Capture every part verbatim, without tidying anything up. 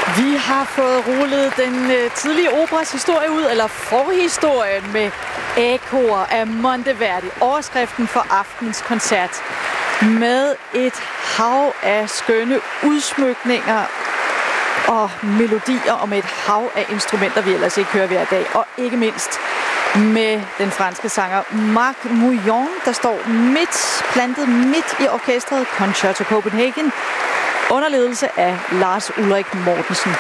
Vi har fået rullet den øh, tidlige operas historie ud, eller forhistorien med ekkoer af Monteverdi. Overskriften for aftens koncert med et hav af skønne udsmykninger og melodier, og med et hav af instrumenter, vi ellers ikke hører hver dag. Og ikke mindst med den franske sanger Marc Mouillon, der står midt, plantet midt i orkestret Concerto Copenhagen, under ledelse af Lars Ulrik Mortensen.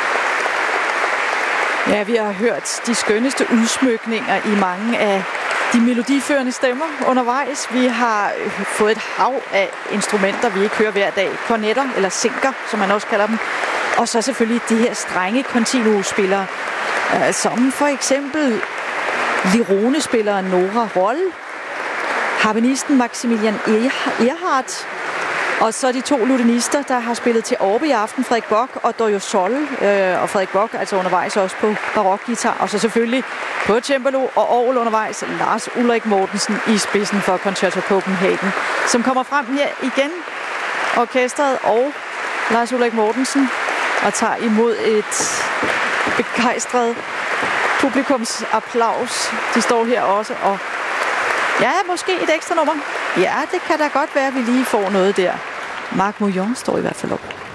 Ja, vi har hørt de skønneste udsmykninger i mange af de melodiførende stemmer undervejs. Vi har fået et hav af instrumenter, vi ikke hører hver dag. Kornetter, eller sinker, som man også kalder dem. Og så selvfølgelig de her strenge continuo-spillere, som for eksempel Lirone-spilleren Nora Roll, harpenisten Maximilian Erhardt, og så de to lutenister, der har spillet til Orbe i aften, Frederik Bock og Dojo Sol, øh, og Frederik Bock altså undervejs også på barokguitar, og så selvfølgelig på cembalo og orgel undervejs Lars Ulrik Mortensen i spidsen for Concerto Copenhagen, som kommer frem her igen, orkestret og Lars Ulrik Mortensen, og tager imod et begejstret publikums applaus. De står her også, og ja, måske et ekstra nummer. Ja, det kan da godt være, at vi lige får noget der. Marc Mouillon står i hvert fald op.